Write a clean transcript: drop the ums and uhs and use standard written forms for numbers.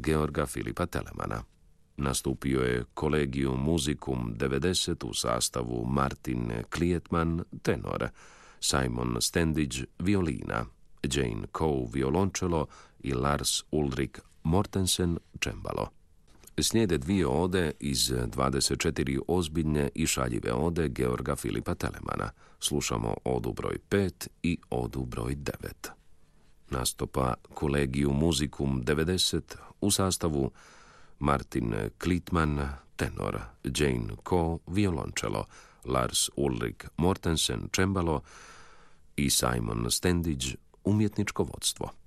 Georga Filipa Telemana. Nastupio je Collegium Musicum 90 u sastavu Martin Klietman, tenor, Simon Stendić, violina, Jane Coe, violončelo i Lars Ulrik Mortensen, čembalo. Slijede 2 ode iz 24 ozbiljne i šaljive ode Georga Filipa Telemana. Slušamo odu broj 5 i odu broj 9. Nastupa Collegium Musicum 90 u sastavu Martin Klietman, tenor, Jane Coe, violončelo, Lars Ulrik Mortensen, čembalo i Simon Stendić, umjetničko vodstvo.